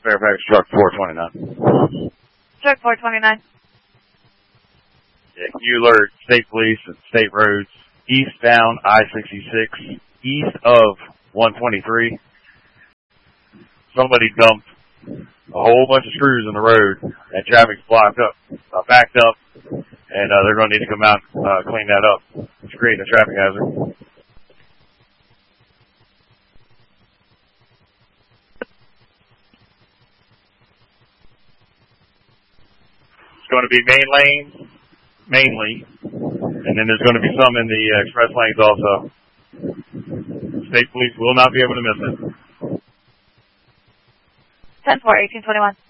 Fairfax truck 429. Truck 429. Yeah, can you alert state police and state roads eastbound I-66 east of 123? Somebody dumped a whole bunch of screws in the road and traffic's blocked up, backed up, and they're going to need to come out and clean that up. It's creating a traffic hazard. It's going to be main lane, mainly, and then there's going to be some in the express lanes also. State police will not be able to miss it. 10-4, 1821.